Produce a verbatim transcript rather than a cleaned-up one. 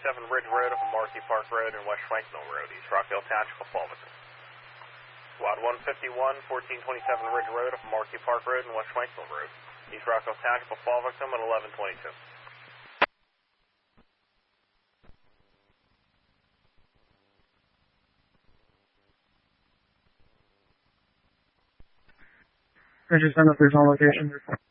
twenty-seven Ridge Road off of Marcy Park Road and West Schwankmill Road, East Rockville Tactical, fall victim. Squad one fifty-one, fourteen twenty-seven Ridge Road off of Marcy Park Road and West Schwankmill Road, East Rockville Tactical, fall victim at eleven twenty-two. Could you send up your on location?